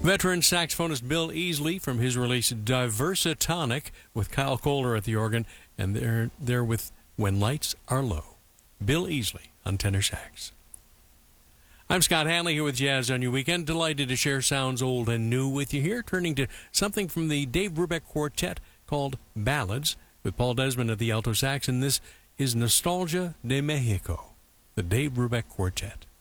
Veteran saxophonist Bill Easley from his release Diversatonic with Kyle Kohler at the organ, and they're with When Lights Are Low. Bill Easley on tenor sax. I'm Scott Hanley here with Jazz on Your Weekend. Delighted to share sounds old and new with you here, turning to something from the Dave Brubeck Quartet called Ballads with Paul Desmond at the alto sax, and this is Nostalgia de Mexico, the Dave Brubeck Quartet.